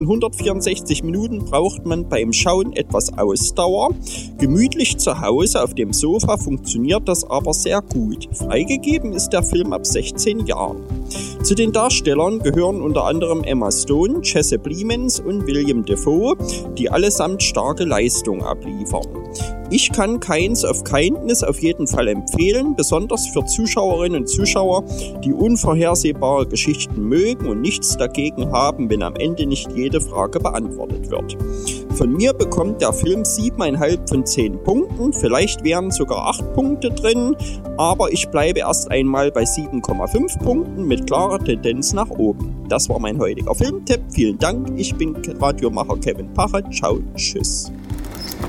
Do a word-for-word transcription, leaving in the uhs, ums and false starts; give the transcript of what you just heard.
hundertvierundsechzig Minuten braucht man beim Schauen etwas Ausdauer. Gemütlich zu Hause auf dem Sofa funktioniert das aber sehr gut. Freigegeben ist der Film ab sechzehn Jahren. Zu den Darstellern gehören unter anderem Emma Stone, Jesse Plemons und William Dafoe, die allesamt starke Leistung abliefern. Ich kann Kinds of Kindness auf jeden Fall empfehlen, besonders für Zuschauerinnen und Zuschauer, die unvorhersehbare Geschichten mögen und nichts dagegen haben, wenn am Ende nicht jede Frage beantwortet wird. Von mir bekommt der Film sieben Komma fünf von zehn Punkten, vielleicht wären sogar acht Punkte drin, aber ich bleibe erst einmal bei sieben Komma fünf Punkten mit klarer Tendenz nach oben. Das war mein heutiger Filmtipp, vielen Dank, ich bin Radiomacher Kevin Pachat, ciao, tschüss.